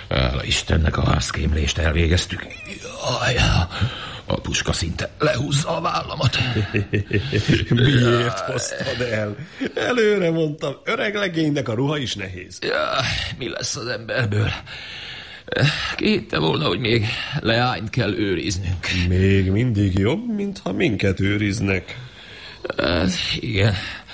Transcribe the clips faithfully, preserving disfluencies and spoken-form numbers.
Hála Istennek, a házkémlést elvégeztük. Jaj, a puska szinte lehúzza a vállamat. Miért hoztad el? Előre mondtam, öreg legénynek a ruha is nehéz. Jaj, mi lesz az emberből? Kihitte volna, hogy még leányt kell őriznünk. Még mindig jobb, mintha minket őriznek. Hát, igen.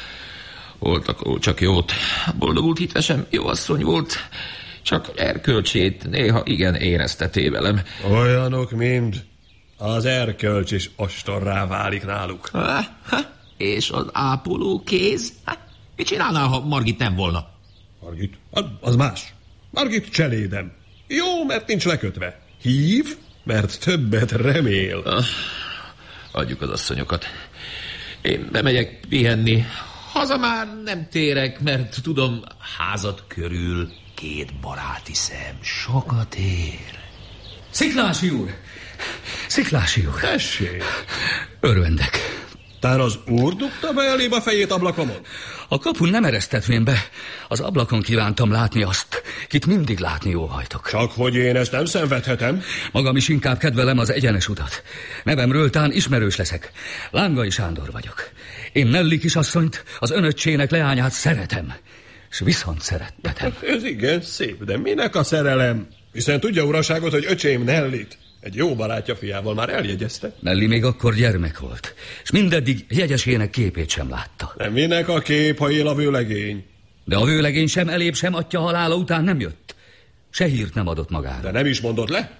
Voltak csak jót. Boldogult hitvesem jó asszony volt, csak erkölcsét néha igen érezteté velem. Olyanok mind. Az erkölcs is ostorrá válik náluk. Ha, ha, és az ápoló kéz? Ha, mit csinálnál, ha Margit nem volna? Margit? Az, az más. Margit cselédem. Jó, mert nincs lekötve. Hív, mert többet remél. Ah, adjuk az asszonyokat. Én bemegyek pihenni. Haza már nem térek, mert tudom, házad körül két baráti szem sokat ér. Sziklási úr! Sziklási úr! Tessék! Örvendek. Tán az úr dugta be elébb a fejét ablakomon? A kapun nem eresztetvén be. Az ablakon kívántam látni azt, kit mindig látni óhajtok. Csak hogy én ezt nem szenvedhetem. Magam is inkább kedvelem az egyenes utat. Nevemről tán ismerős leszek. Lángai Sándor vagyok. Én Nelli kisasszonyt, az önöccsének leányát szeretem. S viszont szerettetem. Ez igen szép, de minek a szerelem? Hiszen tudja uraságot, hogy öcsém Nellit egy jó barátja fiával már eljegyezte. Nelli még akkor gyermek volt, és mindeddig jegyesének képét sem látta. Nem minek a kép, ha él a vőlegény? De a vőlegény sem elébb, sem atya halála után nem jött. Se hírt nem adott magára. De nem is mondott le?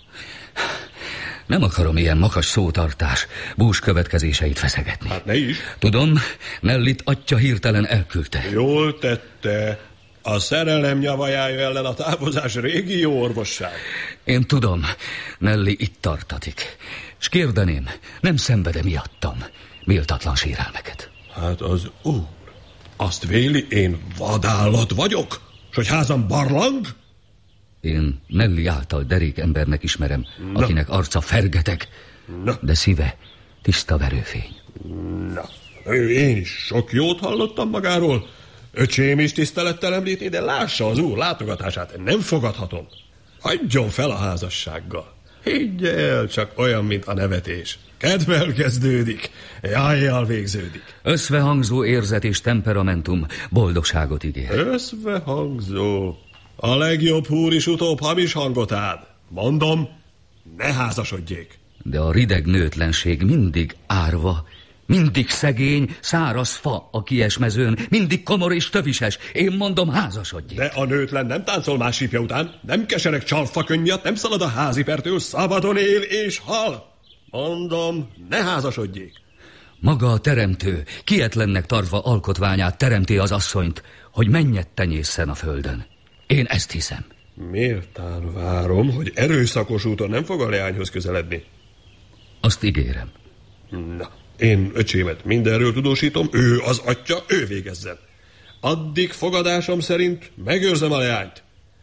Nem akarom ilyen makas szótartás, bús következéseit feszegetni. Hát ne is. Tudom, Nellit atya hirtelen elküldte. Jól tette. A szerelem nyavajája ellen a távozás régi jó orvosság. Én tudom, Nelli itt tartatik. S kérdeném, nem szenvede miattam méltatlan sérelmeket. Hát az úr, azt véli, én vadállat vagyok? S hogy házam barlang? Én Nelli által derék embernek ismerem, Na. akinek arca fergeteg, Na. de szíve tiszta verőfény. Na, én is sok jót hallottam magáról. Öcsém is tisztelettel említi, de lássa az úr látogatását, nem fogadhatom. Hagyjon fel a házassággal. Higgye el, csak olyan, mint a nevetés. Kedvel kezdődik, jájjal végződik. Összvehangzó érzet és temperamentum boldogságot ígér. Összvehangzó. A legjobb húr is utóbb hamis hangot ad. Mondom, ne házasodjék. De a rideg nőtlenség mindig árva, mindig szegény, száraz fa a kiesmezőn, mindig komor és tövises. Én mondom, házasodjék. De a nőtlen nem táncol más sípja után, nem keserek csalfakönny miatt, nem szalad a házipertől, szabadon él és hal. Mondom, ne házasodjék. Maga a teremtő, kietlennek tartva alkotványát teremti az asszonyt, hogy mennyet tenyészen a földön. Én ezt hiszem. Méltán várom, hogy erőszakos úton nem fog a leányhoz közeledni. Azt ígérem. Na, én öcsémet mindenről tudósítom, ő az atya, ő végezzen. Addig fogadásom szerint megőrzem a leányt.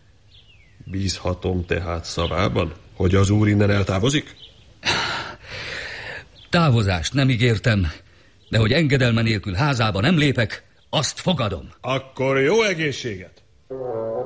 Bízhatom tehát szavában, hogy az úr innen eltávozik? Távozást nem ígértem, de hogy engedelme nélkül házába nem lépek, azt fogadom. Akkor jó egészséget!